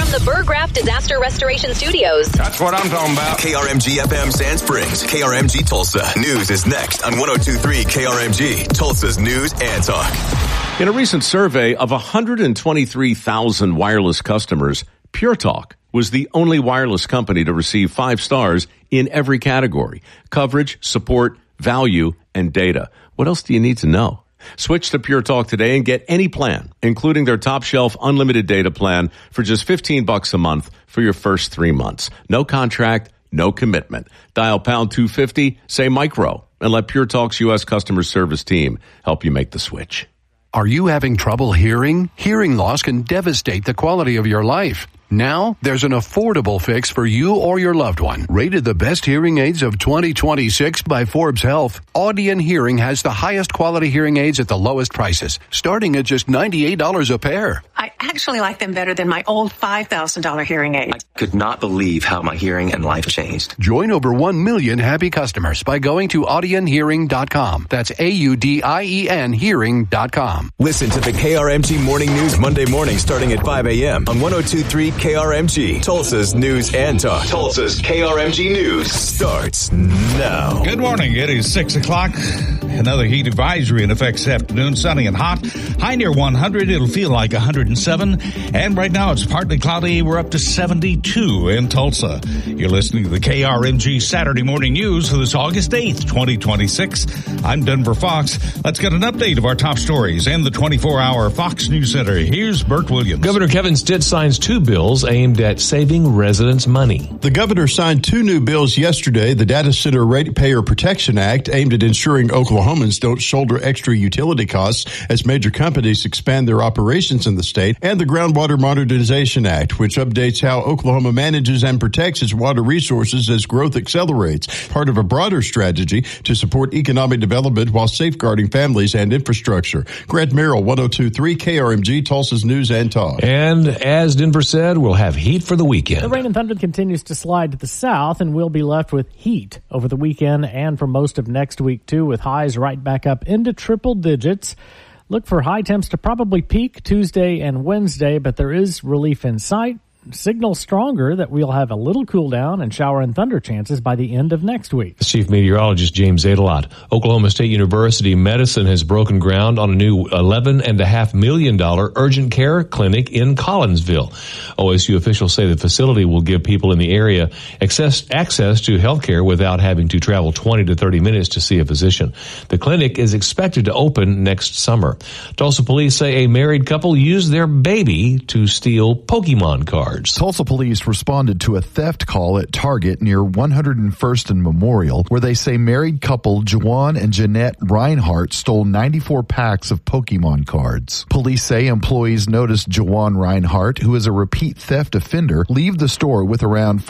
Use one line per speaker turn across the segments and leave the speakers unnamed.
from the Burgraff Disaster Restoration Studios.
That's what I'm talking about.
KRMG FM Sand Springs, KRMG Tulsa. News is next on 102.3 KRMG, Tulsa's News and Talk.
In a recent survey of 123,000 wireless customers, Pure Talk was the only wireless company to receive 5 stars in every category: coverage, support, value, and data. What else do you need to know? Switch to Pure Talk today and get any plan, including their top shelf unlimited data plan for just $15 a month for your first 3 months. No contract, no commitment. Dial pound 250, say micro, and let Pure Talk's U.S. customer service team help you make the switch.
Are you having trouble hearing? Hearing loss can devastate the quality of your life. Now, there's an affordable fix for you or your loved one. Rated the best hearing aids of 2026 by Forbes Health, Audion Hearing has the highest quality hearing aids at the lowest prices, starting at just $98 a pair.
I actually like them better than my old $5,000 hearing aid.
I could not believe how my hearing and life changed.
Join over 1 million happy customers by going to audionhearing.com. That's AUDIEN hearing.com.
Listen to the KRMG Morning News Monday morning starting at 5 a.m. on 102.3 KRMG, Tulsa's News and Talk. Tulsa's KRMG News starts now.
Good morning. It is 6 o'clock. Another heat advisory in effect this afternoon. Sunny and hot. High near 100. It'll feel like 107. And right now it's partly cloudy. We're up to 72 in Tulsa. You're listening to the KRMG Saturday Morning News for this August 8th, 2026. I'm Denver Fox. Let's get an update of our top stories and the 24-hour Fox News Center. Here's Bert Williams.
Governor Kevin Stitt signs 2 bills aimed at saving residents money.
The governor signed 2 new bills yesterday. The Data Center Ratepayer Protection Act, aimed at ensuring Oklahomans don't shoulder extra utility costs as major companies expand their operations in the state, and the Groundwater Modernization Act, which updates how Oklahoma manages and protects its water resources as growth accelerates, part of a broader strategy to support economic development while safeguarding families and infrastructure. Grant Merrill, 102.3 KRMG, Tulsa's News and Talk.
And as Denver said, we'll have heat for the weekend.
The rain and thunder continues to slide to the south, and we'll be left with heat over the weekend and for most of next week, too, with highs right back up into triple digits. Look for high temps to probably peak Tuesday and Wednesday, but there is relief in sight. Signal stronger that we'll have a little cool down and shower and thunder chances by the end of next week.
Chief Meteorologist James Adelot. Oklahoma State University Medicine has broken ground on a new $11.5 million urgent care clinic in Collinsville. OSU officials say the facility will give people in the area access to health care without having to travel 20 to 30 minutes to see a physician. The clinic is expected to open next summer. Tulsa police say a married couple used their baby to steal Pokemon cards.
Tulsa police responded to a theft call at Target near 101st and Memorial, where they say married couple Juwan and Jeanette Reinhart stole 94 packs of Pokemon cards. Police say employees noticed Juwan Reinhart, who is a repeat theft offender, leave the store with around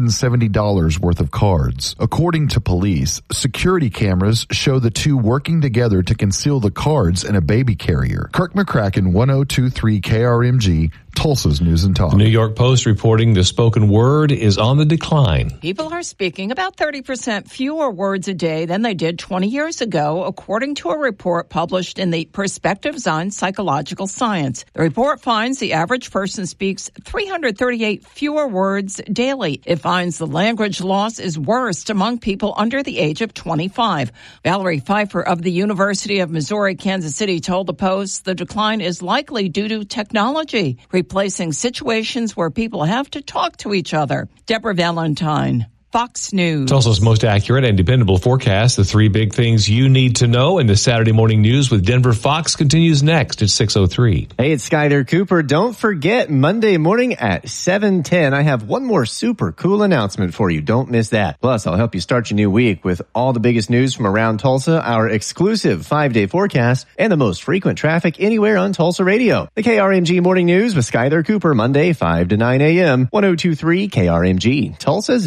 $470 worth of cards. According to police, security cameras show the two working together to conceal the cards in a baby carrier. Kirk McCracken, 102.3 KRMG, Tulsa's News and Talk.
The New York Post reporting the spoken word is on the decline.
People are speaking about 30% fewer words a day than they did 20 years ago, according to a report published in the Perspectives on Psychological Science. The report finds the average person speaks 338 fewer words daily. It finds the language loss is worst among people under the age of 25. Valerie Pfeiffer of the University of Missouri, Kansas City told the Post the decline is likely due to technology, replacing situations where people have to talk to each other. Deborah Valentine, Fox News.
Tulsa's most accurate and dependable forecast. The 3 big things you need to know in the Saturday Morning News with Denver Fox continues next at 6:03.
Hey, it's Skyler Cooper. Don't forget, Monday morning at 7:10, I have one more super cool announcement for you. Don't miss that. Plus, I'll help you start your new week with all the biggest news from around Tulsa, our exclusive 5-day forecast, and the most frequent traffic anywhere on Tulsa radio. The KRMG Morning News with Skyler Cooper, Monday, 5 to 9 a.m., 102.3 KRMG, Tulsa's News and Talk.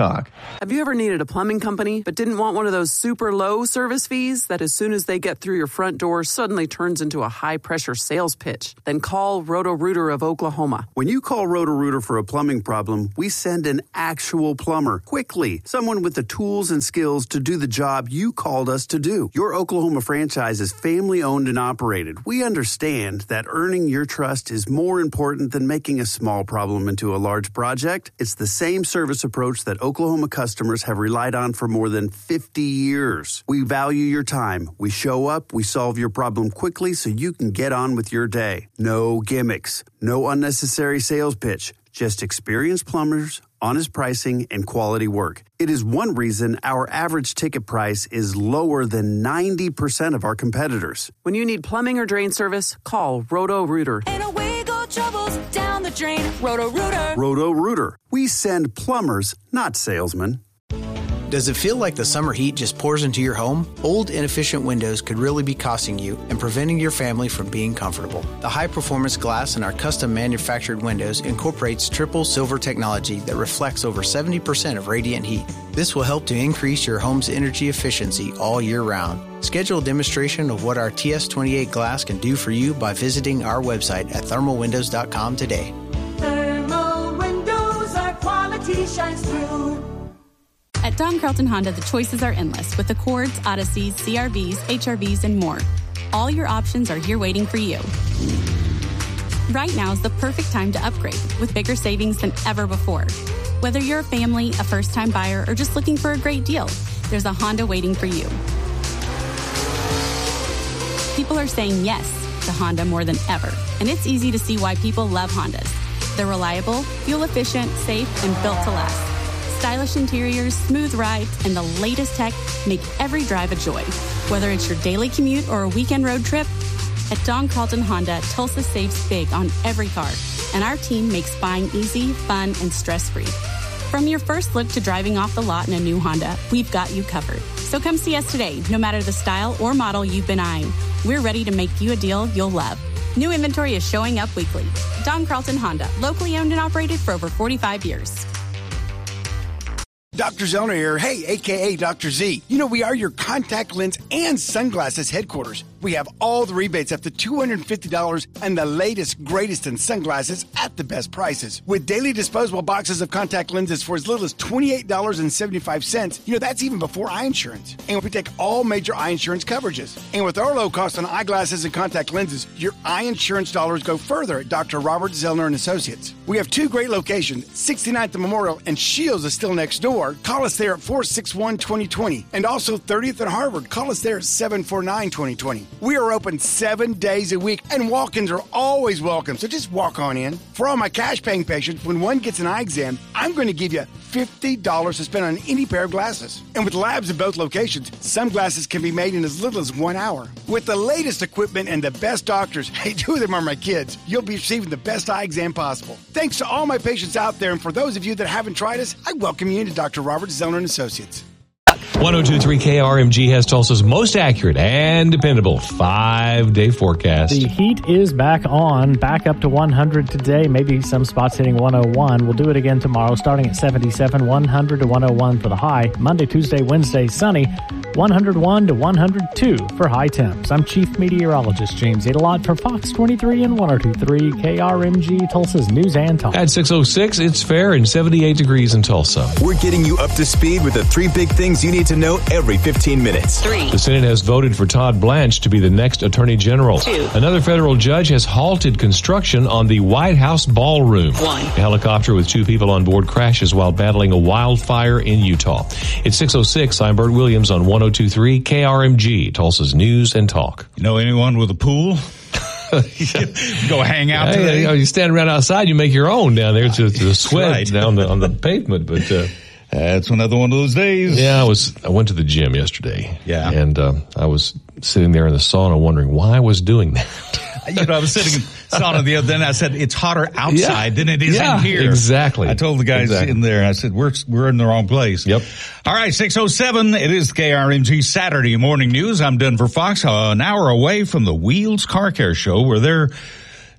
Talk.
Have you ever needed a plumbing company but didn't want one of those super low service fees that as soon as they get through your front door suddenly turns into a high-pressure sales pitch? Then call Roto-Rooter of Oklahoma.
When you call Roto-Rooter for a plumbing problem, we send an actual plumber quickly, someone with the tools and skills to do the job you called us to do. Your Oklahoma franchise is family-owned and operated. We understand that earning your trust is more important than making a small problem into a large project. It's the same service approach that Oklahoma customers have relied on for more than 50 years. We value your time. We show up, we solve your problem quickly so you can get on with your day. No gimmicks, no unnecessary sales pitch, just experienced plumbers, honest pricing, and quality work. It is one reason our average ticket price is lower than 90% of our competitors.
When you need plumbing or drain service, call Roto-Rooter.
And away go troubles down the drain. Roto-Rooter.
Roto-Rooter. We send plumbers, not salesmen.
Does it feel like the summer heat just pours into your home? Old, inefficient windows could really be costing you and preventing your family from being comfortable. The high-performance glass in our custom manufactured windows incorporates triple silver technology that reflects over 70% of radiant heat. This will help to increase your home's energy efficiency all year round. Schedule a demonstration of what our TS28 glass can do for you by visiting our website at thermalwindows.com today.
Thermal windows, our quality shines through.
At Don Carlton Honda, the choices are endless with Accords, Odysseys, CRVs, HRVs, and more. All your options are here waiting for you. Right now is the perfect time to upgrade with bigger savings than ever before. Whether you're a family, a first-time buyer, or just looking for a great deal, there's a Honda waiting for you. People are saying yes to Honda more than ever, and it's easy to see why people love Hondas. They're reliable, fuel-efficient, safe, and built to last. Stylish interiors, smooth rides, and the latest tech make every drive a joy. Whether it's your daily commute or a weekend road trip, at Don Carlton Honda, Tulsa saves big on every car, and our team makes buying easy, fun, and stress-free. From your first look to driving off the lot in a new Honda, we've got you covered. So come see us today, no matter the style or model you've been eyeing. We're ready to make you a deal you'll love. New inventory is showing up weekly. Don Carlton Honda, locally owned and operated for over 45 years.
Dr. Zellner here, hey, a.k.a. Dr. Z. You know, we are your contact lens and sunglasses headquarters. We have all the rebates up to $250 and the latest, greatest in sunglasses at the best prices. With daily disposable boxes of contact lenses for as little as $28.75, you know, that's even before eye insurance. And we take all major eye insurance coverages. And with our low cost on eyeglasses and contact lenses, your eye insurance dollars go further at Dr. Robert Zellner and Associates. We have two great locations, 69th and Memorial, and Shields is still next door. Call us there at 461-2020. And also 30th and Harvard. Call us there at 749-2020. We are open 7 days a week, and walk-ins are always welcome, so just walk on in. For all my cash-paying patients, when one gets an eye exam, I'm going to give you $50 to spend on any pair of glasses. And with labs in both locations, some glasses can be made in as little as 1 hour. With the latest equipment and the best doctors, hey, two of them are my kids, you'll be receiving the best eye exam possible. Thanks to all my patients out there, and for those of you that haven't tried us, I welcome you into Dr. Robert Zellner and Associates.
102.3 KRMG has Tulsa's most accurate and dependable 5-day forecast.
The heat is back on, back up to 100 today, maybe some spots hitting 101. We'll do it again tomorrow, starting at 77, 100 to 101 for the high. Monday, Tuesday, Wednesday, sunny, 101 to 102 for high temps. I'm Chief Meteorologist James Adelot for Fox 23 and 102.3 KRMG, Tulsa's News and Talk.
At 6:06, it's fair and 78 degrees in Tulsa.
We're getting you up to speed with the 3 big things you need to know every 15 minutes.
3. The Senate has voted for Todd Blanche to be the next Attorney General. 2. Another federal judge has halted construction on the White House ballroom. 1. A helicopter with 2 people on board crashes while battling a wildfire in Utah. It's 6:06. I'm Bert Williams on 102.3 KRMG, Tulsa's News and Talk.
You know anyone with a pool? Go hang out today?
You stand around outside, you make your own down there to the sweat down on the pavement, but
that's another one of those days.
Yeah, I went to the gym yesterday.
Yeah.
And I was sitting there in the sauna wondering why I was doing that.
You know, I was sitting in sauna the other day and I said, it's hotter outside than it is in here.
Exactly.
I told the guys in there, I said, we're in the wrong place.
Yep.
All right, 6:07. It is KRMG Saturday Morning News. I'm Denver Fox, an hour away from the Wheels Car Care Show where they're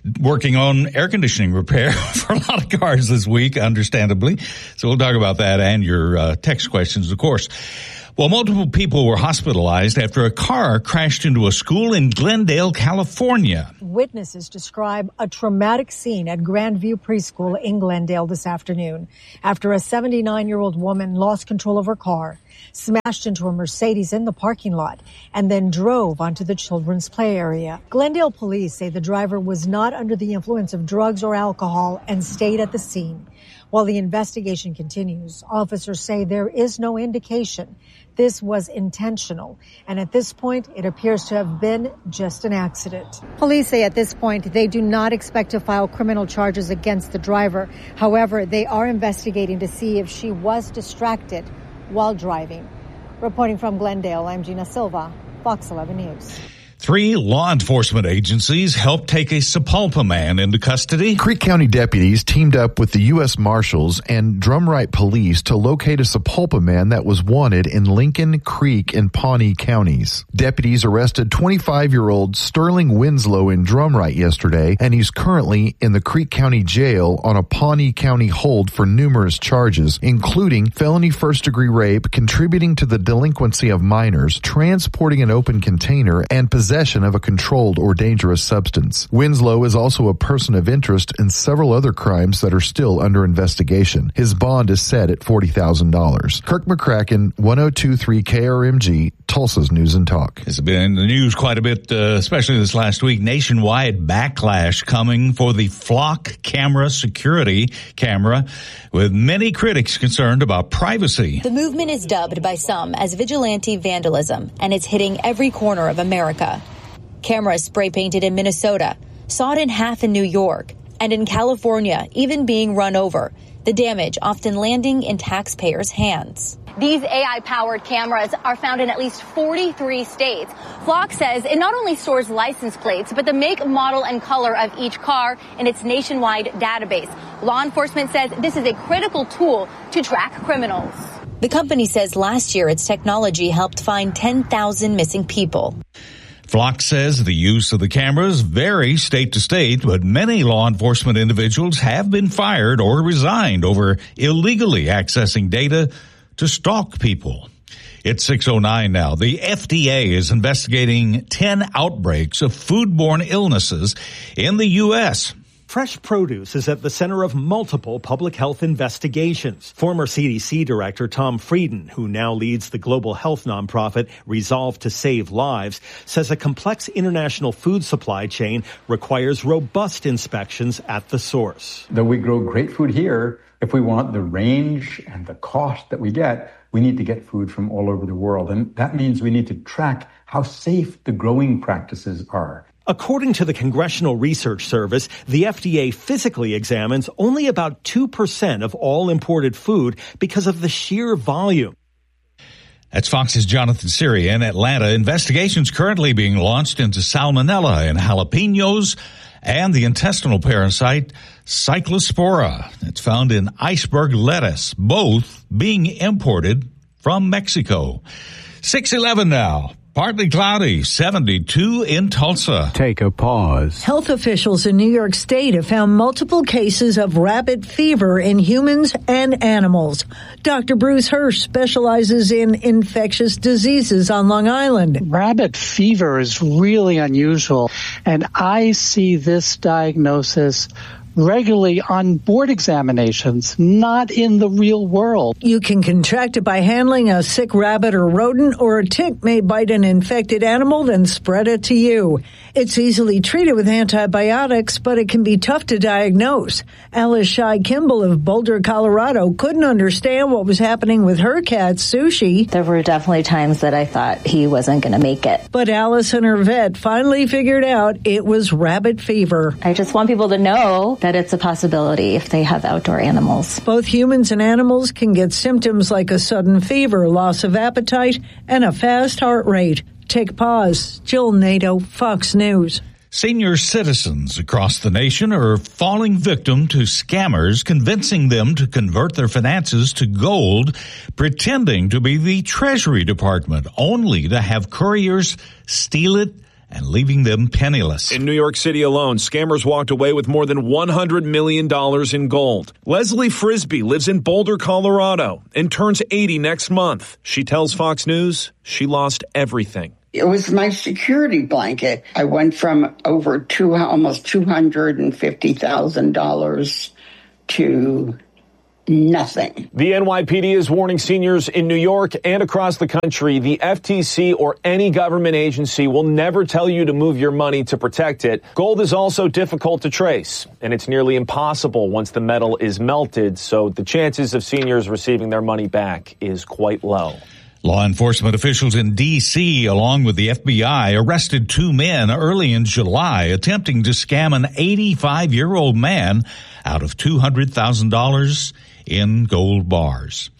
working on air conditioning repair for a lot of cars this week, understandably. So we'll talk about that and your text questions, of course. Well, multiple people were hospitalized after a car crashed into a school in Glendale, California.
Witnesses describe a traumatic scene at Grandview Preschool in Glendale this afternoon after a 79-year-old woman lost control of her car, smashed into a Mercedes in the parking lot, and then drove onto the children's play area. Glendale police say the driver was not under the influence of drugs or alcohol and stayed at the scene. While the investigation continues, officers say there is no indication this was intentional, and at this point, it appears to have been just an accident. Police say at this point they do not expect to file criminal charges against the driver. However, they are investigating to see if she was distracted while driving. Reporting from Glendale, I'm Gina Silva, Fox 11 News.
3 law enforcement agencies helped take a Sapulpa man into custody.
Creek County deputies teamed up with the U.S. Marshals and Drumright Police to locate a Sapulpa man that was wanted in Lincoln, Creek, and Pawnee counties. Deputies arrested 25-year-old Sterling Winslow in Drumright yesterday, and he's currently in the Creek County Jail on a Pawnee County hold for numerous charges, including felony first-degree rape, contributing to the delinquency of minors, transporting an open container, and possession of a controlled or dangerous substance. Winslow is also a person of interest in several other crimes that are still under investigation. His bond is set at $40,000. Kirk McCracken, 102.3 KRMG, Tulsa's News and Talk.
It's been in the news quite a bit, especially this last week. Nationwide backlash coming for the Flock camera security camera, with many critics concerned about privacy.
The movement is dubbed by some as vigilante vandalism, and it's hitting every corner of America. Cameras spray painted in Minnesota, sawed in half in New York, and in California, even being run over. The damage often landing in taxpayers' hands.
These AI-powered cameras are found in at least 43 states. Flock says it not only stores license plates, but the make, model, and color of each car in its nationwide database. Law enforcement says this is a critical tool to track criminals.
The company says last year its technology helped find 10,000 missing people.
Flock says the use of the cameras varies state to state, but many law enforcement individuals have been fired or resigned over illegally accessing data to stalk people. It's 6:09 now. The FDA is investigating 10 outbreaks of foodborne illnesses in the U.S.
Fresh produce is at the center of multiple public health investigations. Former CDC Director Tom Frieden, who now leads the global health nonprofit Resolve to Save Lives, says a complex international food supply chain requires robust inspections at the source.
Though we grow great food here, if we want the range and the cost that we get, we need to get food from all over the world. And that means we need to track how safe the growing practices are.
According to the Congressional Research Service, the FDA physically examines only about 2% of all imported food because of the sheer volume.
That's Fox's Jonathan Siri in Atlanta. Investigations currently being launched into salmonella in jalapenos and the intestinal parasite Cyclospora. It's found in iceberg lettuce, both being imported from Mexico. 6:11 now. Partly cloudy, 72 in Tulsa.
Take a pause.
Health officials in New York State have found multiple cases of rabbit fever in humans and animals. Dr. Bruce Hirsch specializes in infectious diseases on Long Island.
Rabbit fever is really unusual, and I see this diagnosis regularly on board examinations, not in the real world.
You can contract it by handling a sick rabbit or rodent, or a tick may bite an infected animal, then spread it to you. It's easily treated with antibiotics, but it can be tough to diagnose. Alice Shy Kimball of Boulder, Colorado, couldn't understand what was happening with her cat, Sushi.
There were definitely times that I thought he wasn't going to make it.
But Alice and her vet finally figured out it was rabbit fever.
I just want people to know that it's a possibility if they have outdoor animals.
Both humans and animals can get symptoms like a sudden fever, loss of appetite, and a fast heart rate. Take pause. Jill Nato, Fox News.
Senior citizens across the nation are falling victim to scammers convincing them to convert their finances to gold, pretending to be the Treasury Department, only to have couriers steal it and leaving them penniless.
In New York City alone, scammers walked away with more than $100 million in gold. Leslie Frisbee lives in Boulder, Colorado, and turns 80 next month. She tells Fox News she lost everything.
It was my security blanket. I went from almost $250,000 to nothing.
The NYPD is warning seniors in New York and across the country the FTC or any government agency will never tell you to move your money to protect it. Gold is also difficult to trace, and it's nearly impossible once the metal is melted, so the chances of seniors receiving their money back is quite low.
Law enforcement officials in D.C., along with the FBI, arrested two men early in July attempting to scam an 85-year-old man out of $200,000 in gold bars.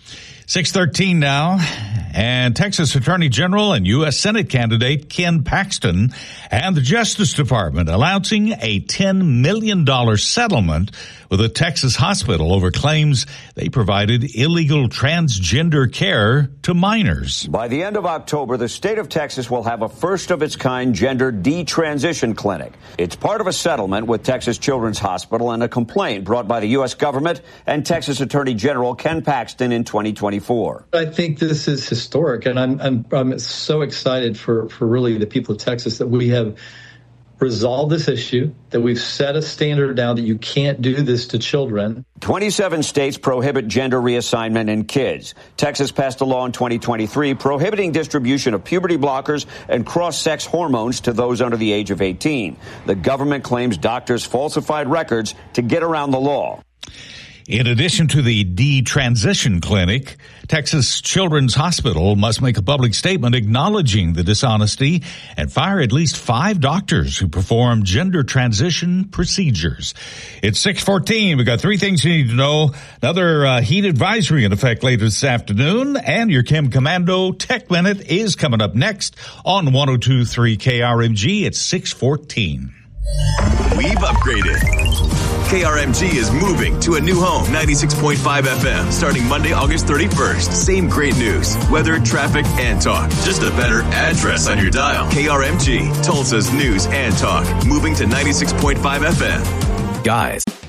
6:13 now, and Texas Attorney General and U.S. Senate candidate Ken Paxton and the Justice Department announcing a $10 million settlement with a Texas hospital over claims they provided illegal transgender care to minors.
By the end of October, the state of Texas will have a first-of-its-kind gender detransition clinic. It's part of a settlement with Texas Children's Hospital and a complaint brought by the U.S. government and Texas Attorney General Ken Paxton in 2024.
I think this is historic, and I'm so excited for really the people of Texas that we have resolved this issue, that we've set a standard now that you can't do this to children.
27 states prohibit gender reassignment in kids. Texas passed a law in 2023 prohibiting distribution of puberty blockers and cross-sex hormones to those under the age of 18. The government claims doctors falsified records to get around the law.
In addition to the detransition clinic, Texas Children's Hospital must make a public statement acknowledging the dishonesty and fire at least 5 doctors who perform gender transition procedures. It's 6:14. We've got 3 things you need to know. Another heat advisory in effect later this afternoon, and your Chem Commando Tech Minute is coming up next on 102.3 KRMG at 6:14.
We've upgraded. KRMG is moving to a new home, 96.5 FM, starting Monday, August 31st. Same great news, weather, traffic, and talk. Just a better address on your dial. KRMG, Tulsa's news and talk. Moving to 96.5 FM. Guys.